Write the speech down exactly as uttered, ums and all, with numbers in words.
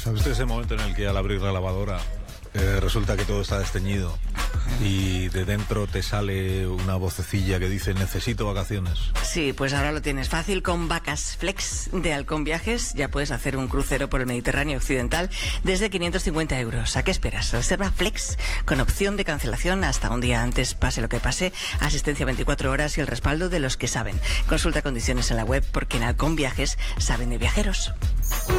¿Sabes ese momento en el que al abrir la lavadora eh, resulta que todo está desteñido y de dentro te sale una vocecilla que dice necesito vacaciones? Sí, pues ahora lo tienes fácil con Vacas Flex de Halcón Viajes. Ya puedes hacer un crucero por el Mediterráneo occidental desde quinientos cincuenta euros. ¿A qué esperas? Reserva Flex con opción de cancelación hasta un día antes, pase lo que pase, asistencia veinticuatro horas y el respaldo de los que saben. Consulta condiciones en la web porque en Halcón Viajes saben de viajeros.